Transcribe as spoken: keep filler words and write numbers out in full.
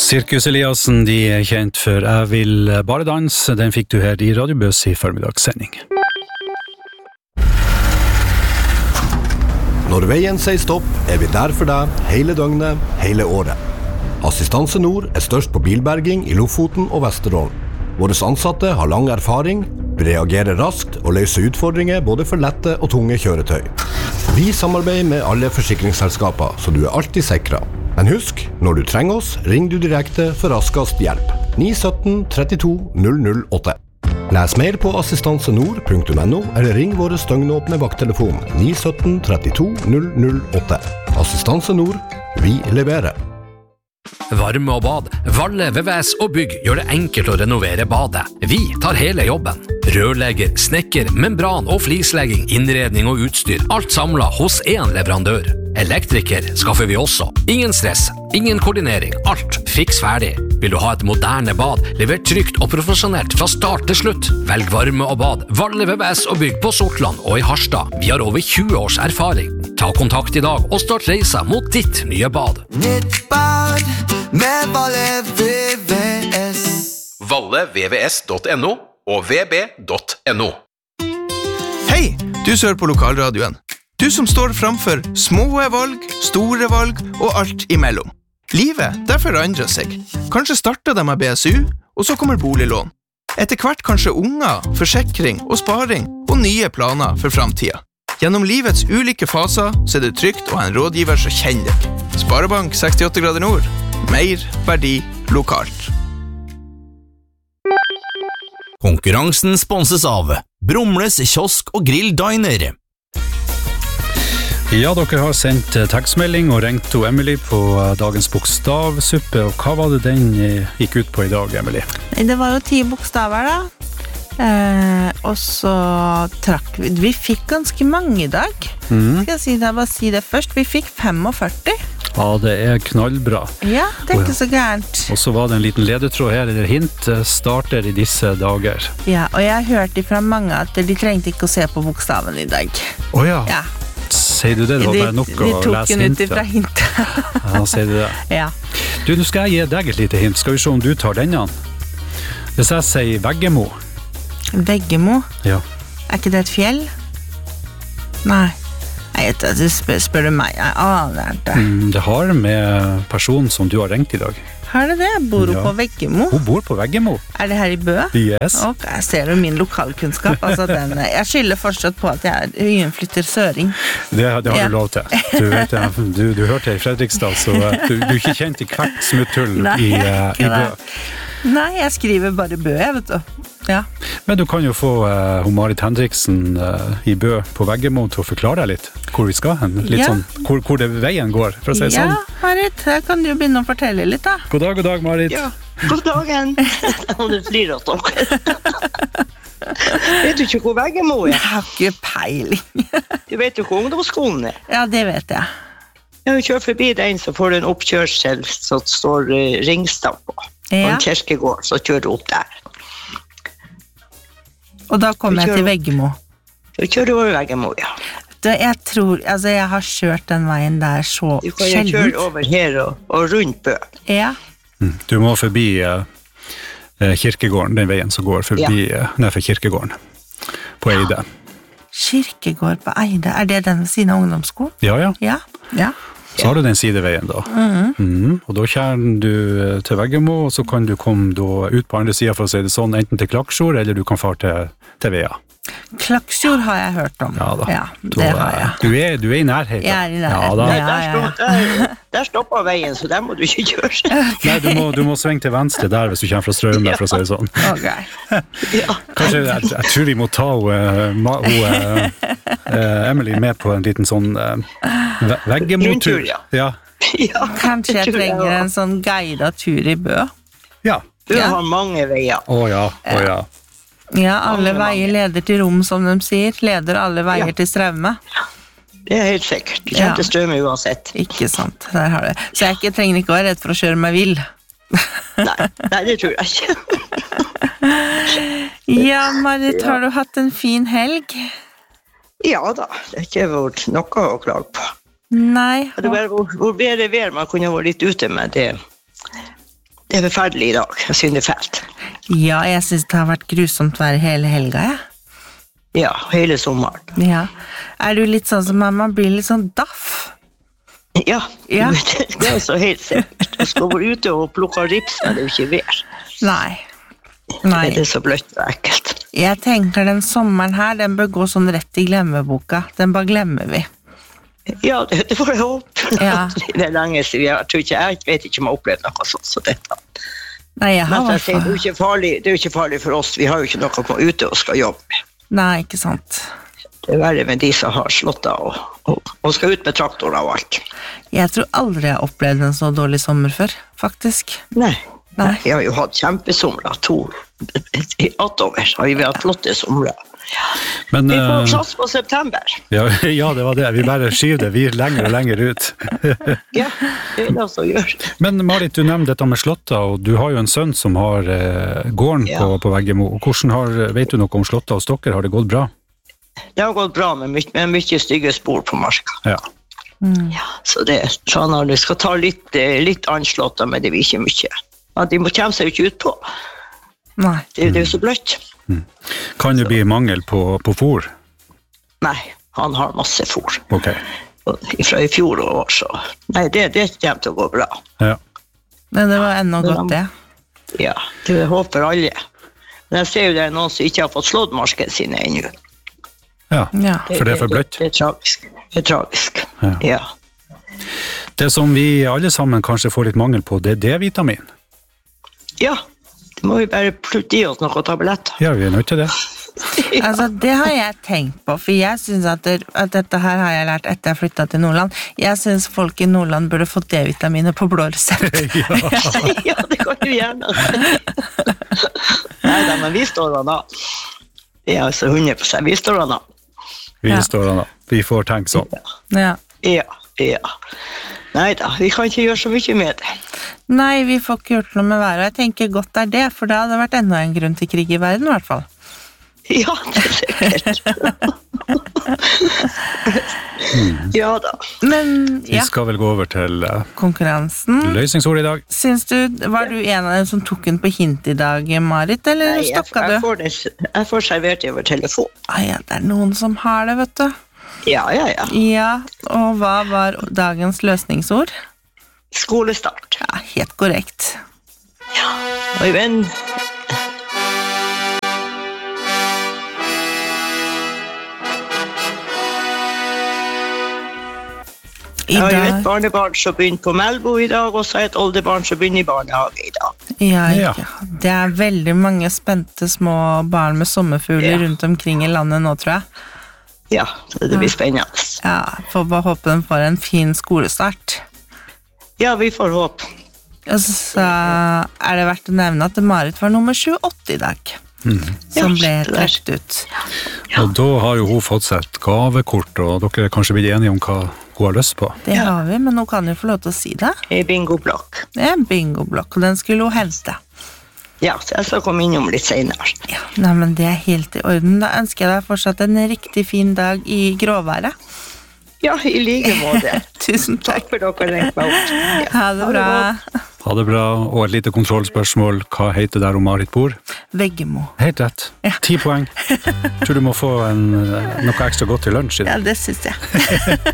Sirkus Eliassen, de er kjent for Jeg vil bare danse. Den fikk du her i Radio Bøs i formidagssending. Når veien sier stopp, er vi der for deg hele døgnet, hele året. Assistanse Nord er størst på bilberging i Lofoten og Vesterålen. Våre ansatte har lang erfaring, reagerer raskt og løser utfordringer både for lette og tunge kjøretøy. Vi samarbeider med alle forsikringsselskaper, så du er alltid sikret. Men husk, når du trenger oss, ring du direkte for raskest hjelp. ni ett syv tre to null null åtte. Les mer på assistansenord punktum no eller ring våre støgnåpne vakttelefon ni ett syv tre to null null åtte. Assistanse Nord, vi leverer. Varme og bad, Valle, V V S og bygg gjør det enkelt å renovere badet. Vi tar hele jobben. Rørlegger, snekker, membran og flislegging, innredning og utstyr. Alt samlet hos en leverandør. Elektriker skaffer vi også. Ingen stress, ingen koordinering, alt fiks ferdig. Vil du ha et moderne bad, levert trygt og profesjonelt fra start til slutt? Velg varme og bad, Valle, V V S og bygg på Sortland og i Harstad. Vi har over tjue års erfaring. Ta kontakt i dag og start reisa mot ditt nye bad. Nytt bad med Valle V V S. valle v v s punktum no og v b punktum no. Hei, du sører på lokalradioen. Du som står framfor små valg, store valg og alt imellom. Livet, det forandrer seg. Kanskje starter det med B S U, og så kommer boliglån. Etter hvert kanskje unger, forsikring og sparing og nye planer for fremtiden. Gjennom livets ulike faser så er det trygt å ha en rådgiver som kjenner deg. Sparebank sekstiåtte grader nord. Mer verdi lokalt. Konkurransen sponses av Brumles kiosk og grill diner. Ja, dere har sendt tekstmelding og ringt til Emily på dagens bokstavsuppe, og hva var det den gikk ut på i dag, Emily? Det var jo ti bokstaver da, eh, og så trakk vi, vi fikk ganske mange i dag. Mm. Skal jeg si det, bare si det først, vi fikk førtifem. Ja, det er knallbra. Ja, det er ikke så gærent. Og så var det en liten ledetråd her, eller hint, starter i disse dager. Ja, og jeg hørte fra mange at de trengte ikke å se på bokstaven i dag. Åja. Ja. Sier du det? Det var bare nok å lese hintet. De tok en ut ifra hintet. Ja, sier du det. Ja. Du, nå skal jeg gi deg et lite hint. Skal vi se om du tar denne? Hvis jeg sier Veggemo. Veggemo? Ja. Er ikke det et fjell? Nei. Nei, det spør, spør du meg. Jeg aner ikke. Mm, det har med personen som du har ringt i dag. Har det det? Bor hun ja. på Veggemo? Hun bor på Veggemo. Er det her i Bø? Yes. Ok, jeg ser jo min lokalkunnskap. Altså den, jeg skylder fortsatt på at jeg er innflytter søring. Det, det har ja. du lov til. Du, vet, du, du hørte i Fredrikstad, så du, du er ikke kjent i hvert smutthull i, uh, i Bø. Nei, jeg skriver bare Bø, jeg vet du. Ja. Men du kan jo få uh, Marit Henriksen uh, i Bø på Veggemo til å forklare deg litt hvor vi skal hen. Litt ja. sånn, hvor, hvor det veien går, for å si ja, sånn. Ja, Marit, her kan du jo begynne å fortelle litt da. God dag, god dag, Marit. Ja, god dagen. Om du flyr åt dere. Vet du ikke hvor Veggemo er? Jeg har ikke peiling. Du vet jo hvor ungdomsskolen er. Ja, det vet jeg. Ja, du kjører forbi den, så får du en oppkjørsel som står uh, Ringstad på. Ja. Og en kirkegård, så kjører du opp der. Og da kommer jeg til Veggemo. Du kjører over Veggemo, ja. Da, jeg tror, altså jeg har kjørt den veien der så sjeldent. Du kan jo kjøre over her og, og rundt Bø. Ja. Mm. Du må forbi uh, kirkegården, den veien som går forbi ja. uh, nedfor kirkegården på Eide. Kirkegård på Eide, er det den ved siden av ungdomsskolen? Ja, ja. Ja, ja. Så har du den sideveien da. Mm-hmm. Mm, og da kjører du til Veggemo, og så kan du komme da ut på andre siden, for å si det sånn, enten til Klaksjord, eller du kan fare til, til Vea. Klaksjord har jeg hørt om. Ja da. Ja, det har jeg. Du er, du er i nærheten. Jeg er i nærheten. Ja, da. Ja, der, stå, der, der stopper veien, så der må du ikke kjøre. Nei, du må, du må svinge til venstre der hvis du kommer fra Strøm, for å si det sånn. Ok. Ja. Kanskje, jeg, jeg tror vi må ta uh, uh, uh, Emily med på en liten sånn uh, Veggemo-tur. Ja. Ja. Ja, kanskje jeg trenger en sånn guidet tur i Bø. Ja. Bø ja. har mange veier. Å ja, å ja. Ja, alle mange, veier mange. Leder til Rom, som de sier. Leder alle veier ja. til Strømme. Det er helt sikkert. Du kommer ja. til Strømme uansett. Ikke sant, der har det. Så jeg ikke, trenger ikke å være redd for å kjøre meg vill. nei, nei, det tror jeg ikke. Ja, Marit, ja. har du hatt en fin helg? Ja da, det er ikke vært noe å klage på. Nei. Det var hvor, hvor bedre vær man kunne vært litt ute med det. det er forferdelig I dag. Jeg synes det er fælt. Ja, jeg synes det har vært grusomt vær hele helga, ja. Ja, hele sommeren. Ja. Er du litt sånn som mamma, blir litt sånn daff? Ja, Ja. det er så helt sikkert. Du skal være ute og plukke rips, men det er jo ikke vær. Nei. Nei. Det er så bløtt og ekkelt. Jeg tenker den sommeren her, den bør gå sånn rett I glemmeboka. Den bare glemmer vi. Ja, det, det får jeg håpe. Ja. Det er lenge siden. Jeg, tror ikke, jeg vet ikke om jeg har opplevd noe sånt som dette. Nei, jeg har Men jeg sier, det, er hvertfall. jo ikke farlig, det er jo ikke farlig for oss. Vi har jo ikke noe på ute og skal jobbe. Nei, ikke sant. Det er verre med de som har slått av og, og, og skal ut med traktorer og alt. Jeg tror aldri jeg har opplevd en så dårlig sommer før, faktisk. Nei. Nei. Vi har jo hatt kjempesomrer, to I attover har vi hatt flotte somrer. Men, Vi får eh, sats på september. ja, ja, det var det. Vi bare skyver det. Vi er lenger og lenger ut. Ja, det er det som gjør. Men Marit, du nevnte dette med Slåtta, og du har jo en sønn som har eh, gården Ja. på, på Veggemo. Hvordan har, vet du noe om Slåtta hos dere? Har det gått bra? Det har gått bra med mye, med mye stygge spor på marska. Ja. Ja, så det er sånn at du skal ta litt, eh, litt anslått, men det blir ikke mye. Ja, de må kjemme seg jo ikke ut på. Nei. Det, det er jo så bløtt. Kan det bli mangel på, på fôr? Nei, han har masse fôr. Ok. Og Fra I fjor og år, så... Nei, det, det kommer til å gå bra. Ja. Men det var enda godt det. Ja, det håper alle. Men jeg ser jo det er noen som ikke har fått slått marsken sine ennå. Ja, Ja. for det er for bløtt. Det, det er tragisk. Det er tragisk. Ja. Ja. Det som vi alle sammen kanskje får litt mangel på, det er D-vitamin. Ja, det må vi bare plutte I oss noen tabletter. Ja, vi er nødt til det. Altså, det har jeg tenkt på, for jeg synes at, det, at dette her har jeg lært etter jeg flyttet til Nordland. Jeg synes folk I Nordland burde fått D-vitaminer på blå resept. Ja, det kan du gjerne. Nei da, men vi står an da. Vi er altså hundre prosent, vi står an da. Vi Ja. står da. Vi får tenke sånn. Ja. Ja, ja. Nei da, vi kan ikke gjøre så mye med det. Nei, vi får ikke gjort noe med været, og jeg tenker godt er det, for det hadde vært enda en grunn til krig I verden, I hvert fall. Ja, det er sikkert. Ja da. Men, Vi ja, skal vel gå over til eh, konkurransen. løsningsord I dag. Syns du, var du en av dem som tok den på hint I dag, Marit, eller Nei, jeg, stokka jeg, du? får det, jeg får servert det over telefon. Ah, ja, det er noen som har det, vet du. Ja, ja, ja. Ja, og hva var dagens løsningsord? Skolestart. Ja, helt korrekt. Oi, venn. I Jeg har jo et dag, barnebarn som begynner på Melbo I dag, og så har jeg et oldebarn som begynner I barnehage I dag. ja, Ja. ja, det er veldig mange spente små barn med sommerfugler Ja. rundt omkring I landet nå, tror jeg. Ja, så det blir spennende. Ja, får bare håpe de får en fin skolestart. Ja, vi får håpe. Og så er det verdt å nevne at Marit var nummer tjueåtte I dag, som Ja, ble det er- trekt ut. Og da har jo hun fått seg et gavekort, og dere er kanskje blitt enige om hva hun har lyst på. Det har vi, men hun kan jo få lov til å si det. I bingoblokk. Det er en bingoblokk, og den skulle hun hente. Ja, så jeg skal komme innom litt senere. Ja, nei, men det er helt I orden. Da ønsker jeg deg fortsatt en riktig fin dag I gråværet. Ja, I like måte. Tusen takk. Takk for dere ringte meg opp. Ja. Ha det bra. Ha det bra, og et lite kontrollspørsmål. Hva heter der om Marit bor? Veggemo. Helt rett. Ja. Ti poeng. Tror du må få en, eh, noe ekstra godt til lunsj I dag. Ja, det synes jeg.